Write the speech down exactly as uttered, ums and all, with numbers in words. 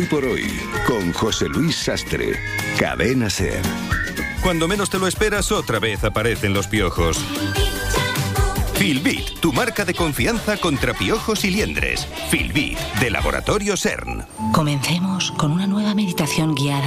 por hoy, con José Luis Sastre. Cadena SER. Cuando menos te lo esperas, otra vez aparecen los piojos. Filbit, tu marca de confianza contra piojos y liendres. Filbit, de Laboratorio CERN. Comencemos con una nueva meditación guiada